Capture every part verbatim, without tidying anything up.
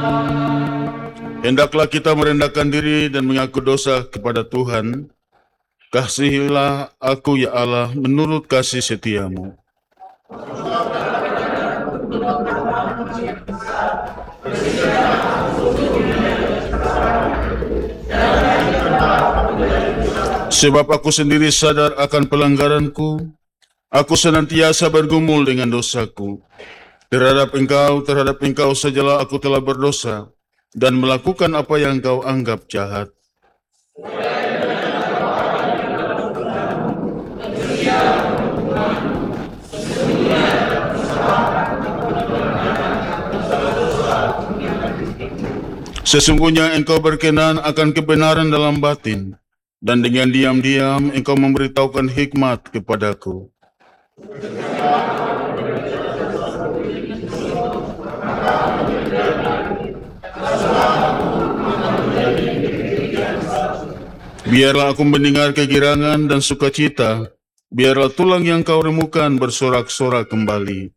Hendaklah kita merendahkan diri dan mengaku dosa kepada Tuhan. Kasihilah aku ya Allah menurut kasih setiamu. Sebab aku sendiri sadar akan pelanggaranku, aku senantiasa bergumul dengan dosaku. Terhadap engkau, terhadap engkau sajalah aku telah berdosa, dan melakukan apa yang kau anggap jahat. Sesungguhnya engkau berkenan akan kebenaran dalam batin, dan dengan diam-diam engkau memberitahukan hikmat kepadaku. Biarlah aku mendengar kegirangan dan sukacita, biarlah tulang yang kau remukan bersorak-sorak kembali.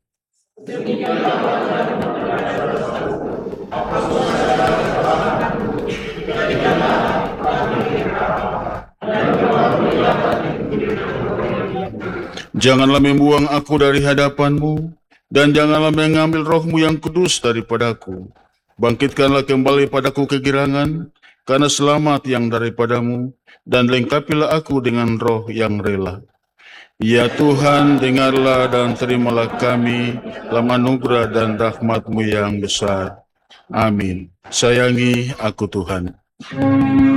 Janganlah membuang aku dari hadapanmu, dan janganlah mengambil rohmu yang kudus daripadaku. Bangkitkanlah kembali padaku kegirangan, karena selamat yang daripadamu, dan lengkapilah aku dengan roh yang rela. Ya Tuhan, dengarlah dan terimalah kami dalam anugerah dan rahmat-Mu yang besar. Amin. Sayangi aku Tuhan.